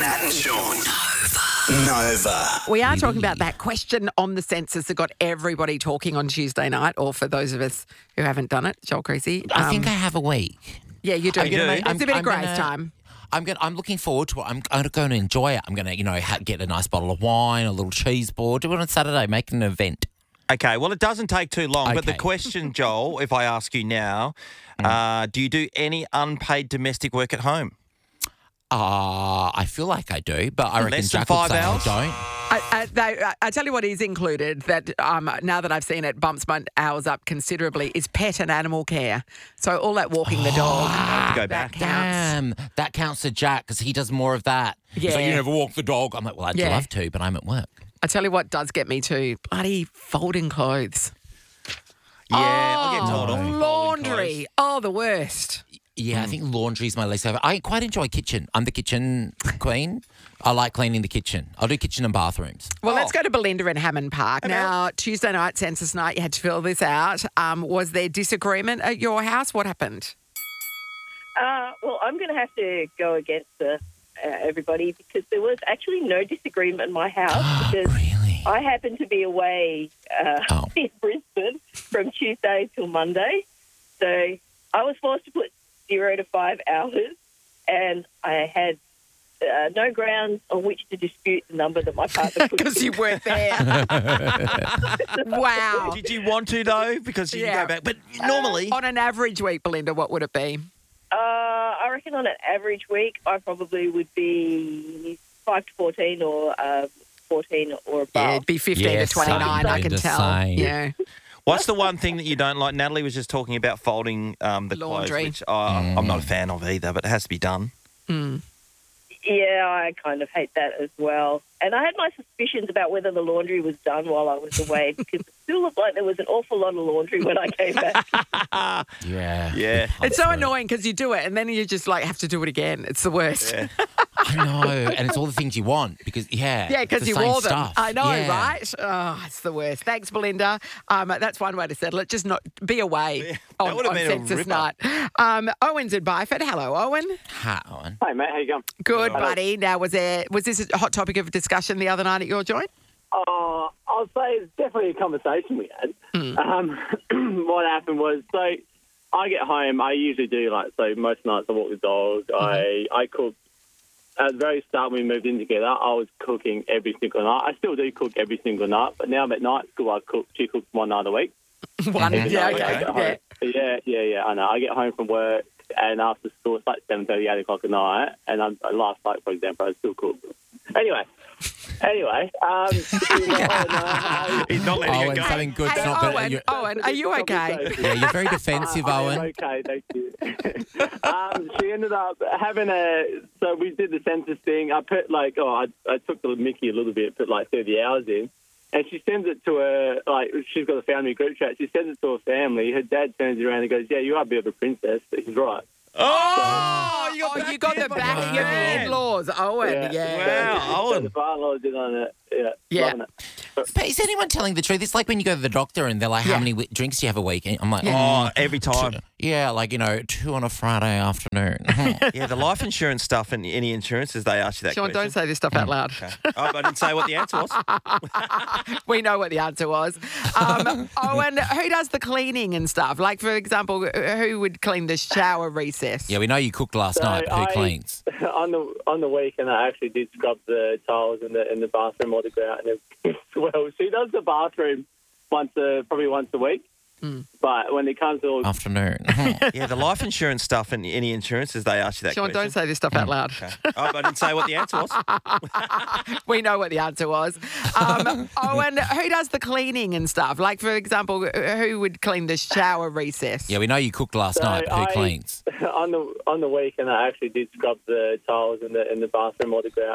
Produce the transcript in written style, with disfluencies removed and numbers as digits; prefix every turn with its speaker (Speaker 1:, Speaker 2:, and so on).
Speaker 1: Matt and Sean. Nova.
Speaker 2: We are talking about that question on the census that got everybody talking on Tuesday night, or for those of us who haven't done it, Joel Creasy.
Speaker 3: I think I have a week.
Speaker 2: Yeah, you do.
Speaker 3: I'm gonna make-
Speaker 2: It's a bit
Speaker 3: I'm
Speaker 2: of grace
Speaker 3: gonna-
Speaker 2: time.
Speaker 3: I'm looking forward to it. I'm going to enjoy it. I'm going to, get a nice bottle of wine, a little cheese board. Do it on Saturday. Make an event.
Speaker 4: Okay, well, it doesn't take too long. But the
Speaker 3: Okay.
Speaker 4: question, Joel, if I ask you now, do you do any unpaid domestic work at home?
Speaker 3: I feel like I do, but I reckon
Speaker 4: Less than
Speaker 3: Jack would
Speaker 4: 5
Speaker 3: say
Speaker 4: hours?
Speaker 3: I don't.
Speaker 2: I tell you what is included that now that I've seen it bumps my hours up considerably is pet and animal care. So all that walking the dog.
Speaker 4: Go
Speaker 2: that
Speaker 4: back.
Speaker 2: counts.
Speaker 3: Damn, that counts to Jack because he does more of that. He's like,
Speaker 2: Yeah.
Speaker 3: you never walk the dog. I'm like, well, I'd
Speaker 2: Yeah.
Speaker 3: love to, but I'm at work.
Speaker 2: I tell you what does get me too. Bloody folding clothes.
Speaker 4: Yeah, I get told off. for folding
Speaker 2: Laundry.
Speaker 4: clothes.
Speaker 2: Oh, the worst.
Speaker 3: Yeah, I think laundry's my least favorite. I quite enjoy kitchen. I'm the kitchen queen. I like cleaning the kitchen. I'll do kitchen and bathrooms.
Speaker 2: Well, let's go to Belinda in Hammond Park. Now, Tuesday night, census night, you had to fill this out. Was there disagreement at your house? What happened?
Speaker 5: Well, I'm going to have to go against everybody because there was actually no disagreement in my house because
Speaker 3: Really?
Speaker 5: I happened to be away in Brisbane from Tuesday till Monday. So I was forced to put 0 to 5 hours and I had no grounds on which to dispute the number that my partner put.
Speaker 2: Because you weren't there. Wow.
Speaker 4: Did you want to, though? Because you can
Speaker 2: Yeah.
Speaker 4: go back. But normally...
Speaker 2: On an average week, Belinda, what would it be?
Speaker 5: I reckon on an average week, I probably would be 5 to 14 or 14 or above.
Speaker 2: Yeah, it'd be 15
Speaker 3: Yeah,
Speaker 2: to 29, I
Speaker 3: same,
Speaker 2: can
Speaker 3: the
Speaker 2: tell.
Speaker 3: same.
Speaker 2: Yeah.
Speaker 4: What's the one thing that you don't like? Natalie was just talking about folding the
Speaker 2: Laundry.
Speaker 4: clothes, which I'm not a fan of either, but it has to be done.
Speaker 5: Yeah, I kind of hate that as well. And I had my suspicions about whether the laundry was done while I was away because it still looked like there was an awful lot of laundry when I came back.
Speaker 3: Yeah.
Speaker 4: Yeah.
Speaker 2: It's so annoying because you do it and then you just have to do it again. It's the worst.
Speaker 4: Yeah.
Speaker 3: I know. And it's all the things you want because,
Speaker 2: Yeah,
Speaker 3: it's
Speaker 2: because
Speaker 3: the
Speaker 2: you
Speaker 3: same
Speaker 2: wore them.
Speaker 3: stuff.
Speaker 2: I know,
Speaker 3: Yeah.
Speaker 2: right? Oh, it's the worst. Thanks, Belinda. That's one way to settle it. Just not be away
Speaker 4: that
Speaker 2: on
Speaker 4: would have been a
Speaker 2: census
Speaker 4: ripper.
Speaker 2: night. Owen's in Byford. Hello, Owen.
Speaker 3: Ha, Owen.
Speaker 6: Hey, Matt, how you going?
Speaker 2: Good, buddy. Now, was this a hot topic of discussion the other night at your joint?
Speaker 6: I'll say it's definitely a conversation we had. What happened was, so I get home, I usually do, most nights I walk the dog, I cook. At the very start when we moved in together, I was cooking every single night. I still do cook every single night, but now I'm at night school, she cooks one night a week.
Speaker 2: One.
Speaker 6: Even
Speaker 2: Yeah,
Speaker 6: though I
Speaker 2: okay.
Speaker 6: get home- Yeah, I know. I get home from work, and after school, it's like 7:30, 8 o'clock at night, and last night, for example, I still cook. Anyway,
Speaker 4: He's not letting
Speaker 3: Owen,
Speaker 4: it go.
Speaker 3: something good's
Speaker 2: Hey,
Speaker 3: not
Speaker 2: Owen,
Speaker 3: better.
Speaker 2: Owen, are you okay?
Speaker 3: Yeah, you're very defensive,
Speaker 6: I am
Speaker 3: Owen.
Speaker 6: okay, thank you. She ended up having so we did the census thing. I put I took the mickey a little bit, put 30 hours in, and she sends it to her, she's got a family group chat. She sends it to her family. Her dad turns around and goes, yeah, you are a bit of a princess, but he's right.
Speaker 4: Oh,
Speaker 2: You got the backing of the in-laws, Owen. Yeah.
Speaker 4: Wow, Owen.
Speaker 6: The father-in-law did on it.
Speaker 2: Yeah.
Speaker 6: Loving it.
Speaker 3: But is anyone telling the truth? It's like when you go to the doctor and they're like, how many drinks do you have a week? And I'm like,
Speaker 4: Oh, every time.
Speaker 3: yeah, 2 on a Friday afternoon.
Speaker 4: Yeah, the life insurance stuff and any insurances, they ask you that
Speaker 2: Sean,
Speaker 4: question.
Speaker 2: don't say this stuff out loud.
Speaker 4: Okay. Oh, but I didn't say what the answer was.
Speaker 2: We know what the answer was. Owen, who does the cleaning and stuff? Like, for example, who would clean the shower recess?
Speaker 3: Yeah, we know you cooked last night, but who cleans?
Speaker 6: On the weekend, I actually did scrub the tiles in the bathroom or the grout. And well, she does the bathroom probably once a week. But when it comes to
Speaker 3: Afternoon.
Speaker 4: Yeah, the life insurance stuff and any insurances, they ask you that
Speaker 2: Sean,
Speaker 4: question.
Speaker 2: don't say this stuff out loud.
Speaker 4: Okay. Oh, but I didn't say what the answer was.
Speaker 2: We know what the answer was. Owen, who does the cleaning and stuff? Like, for example, who would clean the shower recess?
Speaker 3: Yeah, we know you cooked last night, but who cleans?
Speaker 6: on the weekend, I actually did scrub the tiles in the bathroom or the grout.